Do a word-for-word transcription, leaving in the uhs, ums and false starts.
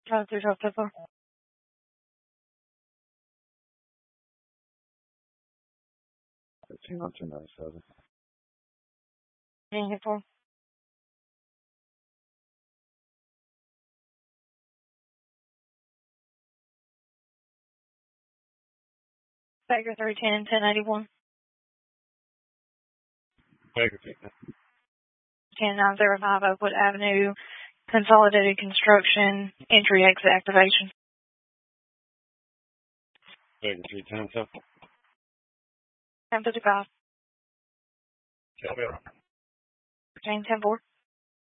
Uh, through twelve ten four. Thirteen on two nine seven. ten four. Baker three ten ten eighty one. Baker ten nine zero five Oakwood Avenue. Consolidated Construction. Entry exit activation. Baker three ten seven. ten fifty five. Copy. ten ten four.